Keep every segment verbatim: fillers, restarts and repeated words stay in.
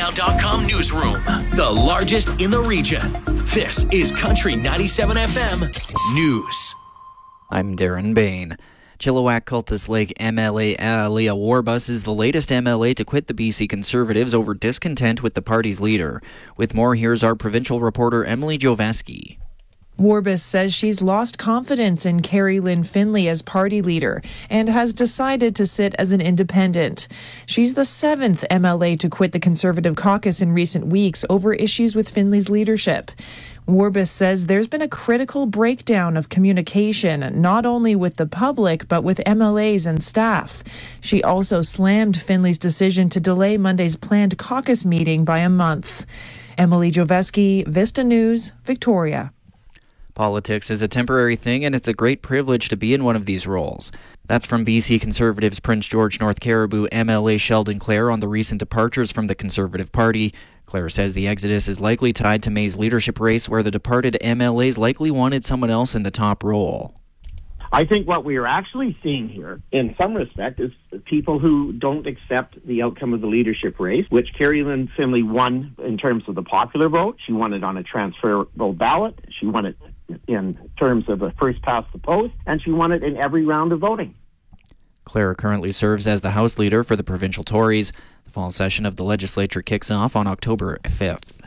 Now dot com newsroom, the largest in the region. This is Country ninety-seven F M News. I'm Darren Bain. Chilliwack Cultus Lake M L A Leah Warbus is the latest M L A to quit the B C Conservatives over discontent with the party's leader. With more, here's our provincial reporter Emily Joveski. Warbus says she's lost confidence in Carrie Lynn Finley as party leader and has decided to sit as an independent. She's the seventh M L A to quit the Conservative caucus in recent weeks over issues with Finley's leadership. Warbus says there's been a critical breakdown of communication, not only with the public, but with M L As and staff. She also slammed Finley's decision to delay Monday's planned caucus meeting by a month. Emily Joveski, Vista News, Victoria. Politics is a temporary thing, and it's a great privilege to be in one of these roles. That's from B C Conservatives Prince George North Caribou M L A Sheldon Clare on the recent departures from the Conservative Party. Clare says the exodus is likely tied to May's leadership race, where the departed M L As likely wanted someone else in the top role. I think what we are actually seeing here, in some respect, is people who don't accept the outcome of the leadership race, which Carrie Lynn Finley won in terms of the popular vote. She won it on a transferable ballot. She won it in terms of a first past the post, and she won it in every round of voting. Clare currently serves as the House Leader for the provincial Tories. The fall session of the legislature kicks off on October fifth.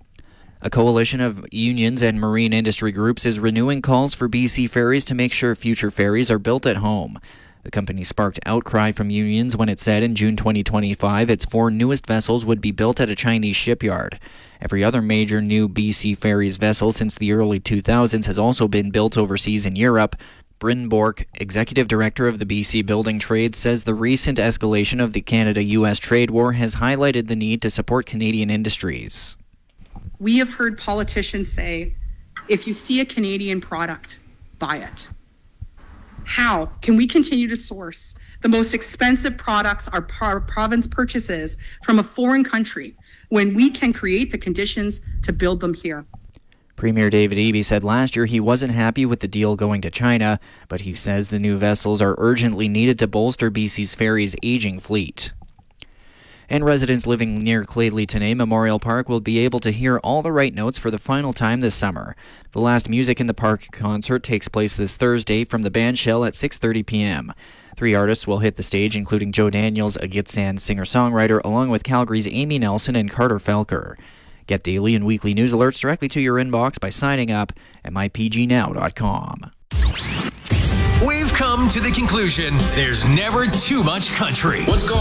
A coalition of unions and marine industry groups is renewing calls for B C Ferries to make sure future ferries are built at home. The company sparked outcry from unions when it said in June twenty twenty-five its four newest vessels would be built at a Chinese shipyard. Every other major new B C Ferries vessel since the early two thousands has also been built overseas in Europe. Bryn Bork, executive director of the B C Building Trades, says the recent escalation of the Canada U S trade war has highlighted the need to support Canadian industries. We have heard politicians say, if you see a Canadian product, buy it. How can we continue to source the most expensive products our province purchases from a foreign country when we can create the conditions to build them here? Premier David Eby said last year he wasn't happy with the deal going to China, but he says the new vessels are urgently needed to bolster B C's ferries' aging fleet. And residents living near Cladley Tenay Memorial Park will be able to hear all the right notes for the final time this summer. The last Music in the Park concert takes place this Thursday from the band shell at six thirty p.m. Three artists will hit the stage, including Joe Daniels, a Gitsan singer-songwriter, along with Calgary's Amy Nelson and Carter Felker. Get daily and weekly news alerts directly to your inbox by signing up at my p g now dot com. We've come to the conclusion there's never too much country. What's going